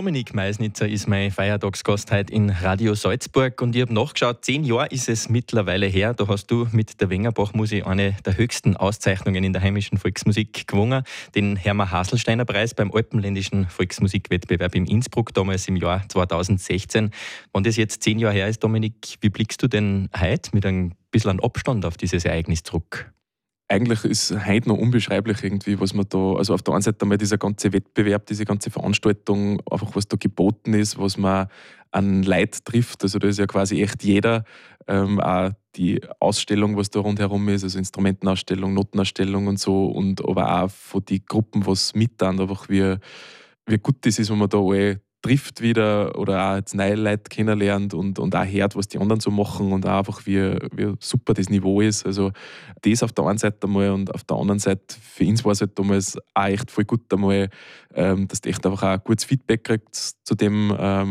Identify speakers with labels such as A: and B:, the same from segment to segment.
A: Dominik Meisnitzer ist mein Feiertagsgast heute in Radio Salzburg und ich habe nachgeschaut, 10 Jahre ist es mittlerweile her, da hast du mit der Wengerbach-Musik eine der höchsten Auszeichnungen in der heimischen Volksmusik gewonnen, den Hermann-Haselsteiner-Preis beim Alpenländischen Volksmusikwettbewerb in Innsbruck, damals im Jahr 2016. Wenn das jetzt 10 Jahre her ist, Dominik, wie blickst du denn heute mit ein bisschen an Abstand auf dieses Ereignis zurück?
B: Eigentlich ist heute noch unbeschreiblich irgendwie, was man da, also auf der einen Seite einmal dieser ganze Wettbewerb, diese ganze Veranstaltung, einfach was da geboten ist, was man an Leid trifft. Also da ist ja quasi echt jeder, auch die Ausstellung, was da rundherum ist, also Instrumentenausstellung, Notenausstellung und so, und aber auch von den Gruppen, was mittun, einfach wie gut das ist, wenn man da alle trifft wieder oder auch jetzt neue Leute kennenlernt und auch hört, was die anderen so machen und auch einfach wie super das Niveau ist. Also das auf der einen Seite einmal und auf der anderen Seite, für uns war es halt damals auch echt voll gut einmal, dass du echt einfach auch ein gutes Feedback kriegst zu dem,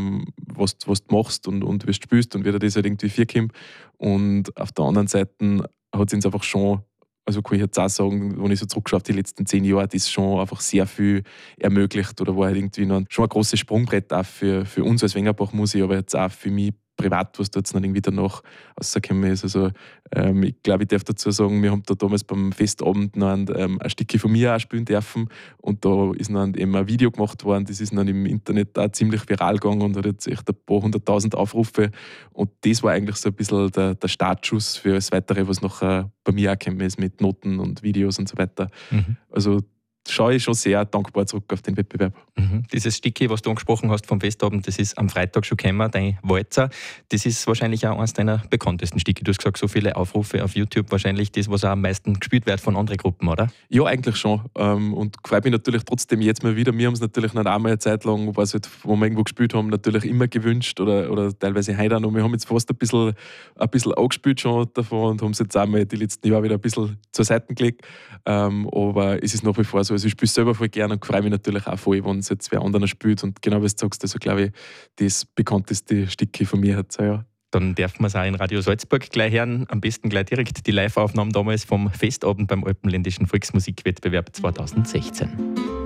B: was du machst und wie du spielst und wie dir das halt irgendwie vorkommt. Und auf der anderen Seite hat es uns einfach schon, also kann ich jetzt auch sagen, wenn ich so zurückschaue auf die letzten 10 Jahre, das schon einfach sehr viel ermöglicht oder war halt irgendwie noch schon ein großes Sprungbrett auch für uns als Wengerbach-Musik, aber jetzt auch für mich privat, was da jetzt dann irgendwie danach rausgekommen ist. Also ich glaube, ich darf dazu sagen, wir haben da damals beim Festabend noch ein Stückchen von mir auch spielen dürfen und da ist dann eben ein Video gemacht worden, das ist dann im Internet auch ziemlich viral gegangen und hat jetzt echt ein paar 100.000 Aufrufe und das war eigentlich so ein bisschen der Startschuss für das Weitere, was nachher bei mir auch gekommen ist mit Noten und Videos und so weiter. Also schaue ich schon sehr dankbar zurück auf den Wettbewerb.
A: Dieses Stückchen, was du angesprochen hast vom Festabend, das ist am Freitag schon gekommen, dein Walzer. Das ist wahrscheinlich auch eines deiner bekanntesten Stücke. Du hast gesagt, so viele Aufrufe auf YouTube, wahrscheinlich das, was auch am meisten gespielt wird von anderen Gruppen, oder?
B: Ja, eigentlich schon. Und freut mich natürlich trotzdem jetzt mal wieder. Wir haben es natürlich nicht einmal eine Zeit lang, wo wir irgendwo gespielt haben, natürlich immer gewünscht oder teilweise heute auch noch. Wir haben jetzt fast ein bisschen angespielt schon davon und haben es jetzt auch mal die letzten Jahre wieder ein bisschen zur Seite gelegt. Aber es ist nach wie vor so. Also ich spiele es selber voll gerne und freue mich natürlich auch voll, wenn es jetzt wer anderer spielt. Und genau wie du sagst, also glaube ich, das bekannteste Stückchen von mir hat es ja.
A: Dann dürfen wir es auch in Radio Salzburg gleich hören. Am besten gleich direkt die Live-Aufnahmen damals vom Festabend beim Alpenländischen Volksmusikwettbewerb 2016.